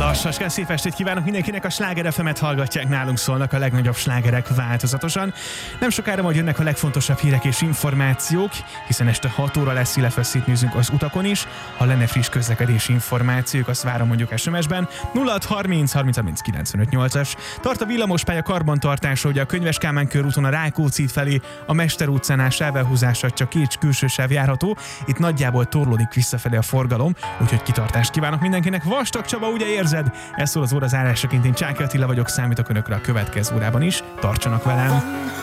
Saská, szép estét kívánok mindenkinek, a Sláger FM-et hallgatják, nálunk szólnak a legnagyobb slágerek változatosan. Nem sokára majd jönnek a legfontosabb hírek és információk, hiszen este 6 óra lesz, illetve szétnézünk az utakon is. Ha lenne friss közlekedési információk, azt várom mondjuk SMS-ben. 0630 30 30 95 8-as. Tart a villamospálya karbantartása, ugye a Könyves Kálmán körúton a Rákóczi felé, a Mester utcánál sávelhúzással csak két külső sáv járható. Itt nagyjából torlódik visszafelé a forgalom, úgyhogy kitartást kívánok mindenkinek. Vastag Csaba, ugye érzed? Ez szól az óra zárásaként, én Csáky Attila vagyok, számítok önökre a következő órában is. Tartsanak velem!